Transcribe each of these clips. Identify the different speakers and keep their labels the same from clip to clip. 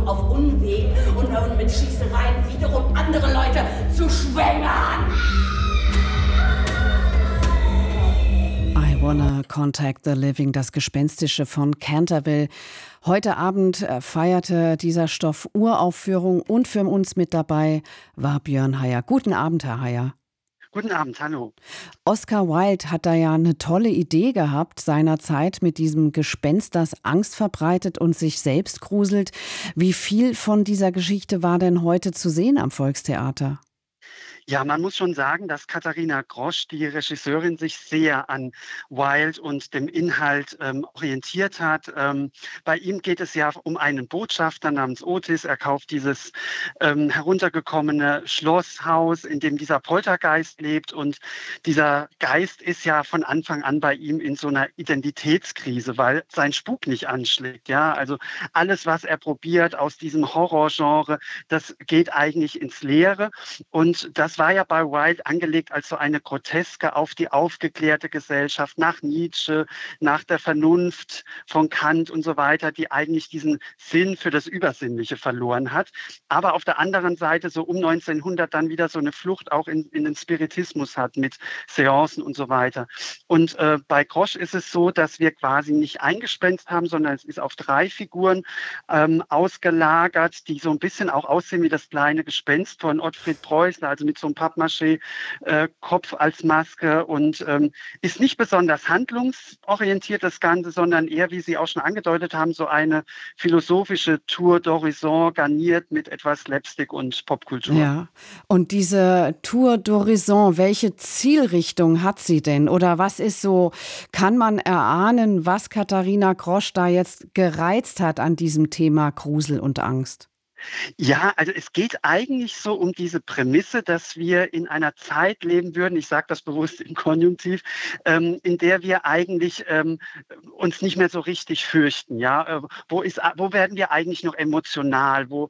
Speaker 1: Beziehung auf Unwegen und mit Schießereien wiederum andere Leute zu schwängern.
Speaker 2: I Wanna Contact the Living, das Gespenstische von Canterville. Heute Abend feierte dieser Stoff Uraufführung und für uns mit dabei war Björn Heyer. Guten Abend, Herr Heyer.
Speaker 3: Guten Abend, hallo.
Speaker 2: Oscar Wilde hat da ja eine tolle Idee gehabt seinerzeit mit diesem Gespenst, das Angst verbreitet und sich selbst gruselt. Wie viel von dieser Geschichte war denn heute zu sehen am Volkstheater?
Speaker 3: Ja, man muss schon sagen, dass Katharina Grosch, die Regisseurin, sich sehr an Wilde und dem Inhalt orientiert hat. Bei ihm geht es ja um einen Botschafter namens Otis. Er kauft dieses heruntergekommene Schlosshaus, in dem dieser Poltergeist lebt. Und dieser Geist ist ja von Anfang an bei ihm in so einer Identitätskrise, weil sein Spuk nicht anschlägt. Ja, also alles, was er probiert aus diesem Horrorgenre, das geht eigentlich ins Leere. Und das war ja bei Wilde angelegt als so eine Groteske auf die aufgeklärte Gesellschaft nach Nietzsche, nach der Vernunft von Kant und so weiter, die eigentlich diesen Sinn für das Übersinnliche verloren hat. Aber auf der anderen Seite so um 1900 dann wieder so eine Flucht auch in den Spiritismus hat mit Seancen und so weiter. Und bei Grosch ist es so, dass wir quasi nicht ein Gespenst haben, sondern es ist auf 3 Figuren ausgelagert, die so ein bisschen auch aussehen wie das kleine Gespenst von Ottfried Preußler, also mit so einem Pappmaché-Kopf als Maske und ist nicht besonders handlungsorientiert das Ganze, sondern eher, wie Sie auch schon angedeutet haben, so eine philosophische Tour d'Horizon garniert mit etwas Slapstick und Popkultur.
Speaker 2: Ja, und diese Tour d'Horizon, welche Zielrichtung hat sie denn? Oder was ist so, kann man erahnen, was Katharina Grosch da jetzt gereizt hat an diesem Thema Grusel und Angst?
Speaker 3: Ja, also es geht eigentlich so um diese Prämisse, dass wir in einer Zeit leben würden, ich sage das bewusst im Konjunktiv, in der wir eigentlich uns nicht mehr so richtig fürchten. Ja? Wo werden wir eigentlich noch emotional? Wo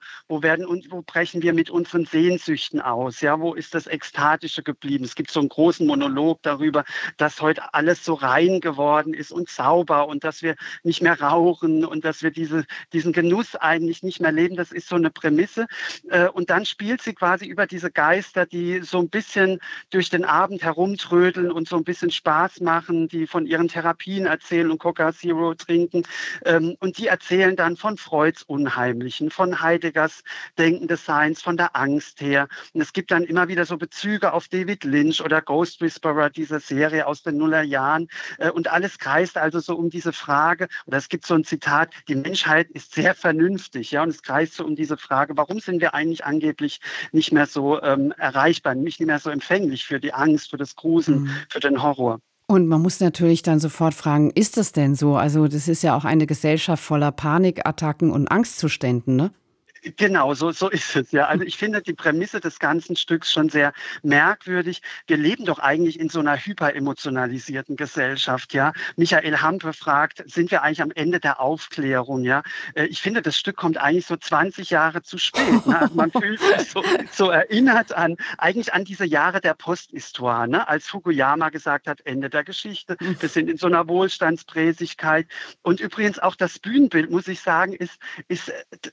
Speaker 3: brechen wir mit unseren Sehnsüchten aus? Ja? Wo ist das Ekstatische geblieben? Es gibt so einen großen Monolog darüber, dass heute alles so rein geworden ist und sauber und dass wir nicht mehr rauchen und dass wir diesen Genuss eigentlich nicht mehr leben. Das ist so eine Prämisse. Und dann spielt sie quasi über diese Geister, die so ein bisschen durch den Abend herumtrödeln und so ein bisschen Spaß machen, die von ihren Therapien erzählen und Coca Zero trinken. Und die erzählen dann von Freuds Unheimlichen, von Heideggers Denken des Seins, von der Angst her. Und es gibt dann immer wieder so Bezüge auf David Lynch oder Ghost Whisperer, diese Serie aus den Nullerjahren. Und alles kreist also so um diese Frage, oder es gibt so ein Zitat, die Menschheit ist sehr vernünftig, ja, und es kreist so um diese Frage, warum sind wir eigentlich angeblich nicht mehr so erreichbar, nicht mehr so empfänglich für die Angst, für das Gruseln, für den Horror.
Speaker 2: Und man muss natürlich dann sofort fragen, ist das denn so? Also das ist ja auch eine Gesellschaft voller Panikattacken und Angstzuständen, ne?
Speaker 3: Genau, so ist es, ja. Also ich finde die Prämisse des ganzen Stücks schon sehr merkwürdig. Wir leben doch eigentlich in so einer hyperemotionalisierten Gesellschaft, ja. Michael Hampe fragt, sind wir eigentlich am Ende der Aufklärung, ja? Ich finde, das Stück kommt eigentlich so 20 Jahre zu spät, ne? Also man fühlt sich so erinnert eigentlich an diese Jahre der Posthistoire, ne? Als Fukuyama gesagt hat, Ende der Geschichte. Wir sind in so einer Wohlstandspräsigkeit. Und übrigens auch das Bühnenbild, muss ich sagen, es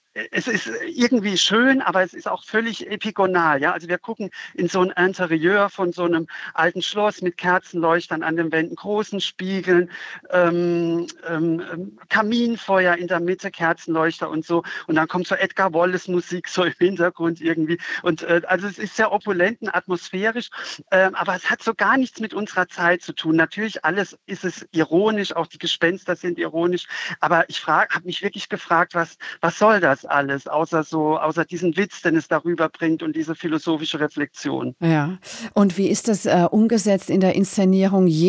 Speaker 3: ist irgendwie schön, aber es ist auch völlig epigonal. Ja? Also wir gucken in so ein Interieur von so einem alten Schloss mit Kerzenleuchtern an den Wänden, großen Spiegeln, Kaminfeuer in der Mitte, Kerzenleuchter und so. Und dann kommt so Edgar Wallace Musik so im Hintergrund irgendwie. Und also es ist sehr opulent und atmosphärisch, aber es hat so gar nichts mit unserer Zeit zu tun. Natürlich alles ist es ironisch, auch die Gespenster sind ironisch. Aber ich habe mich wirklich gefragt, was soll das alles, außer diesen Witz, den es darüber bringt und diese philosophische Reflexion.
Speaker 2: Ja. Und wie ist das umgesetzt in der Inszenierung?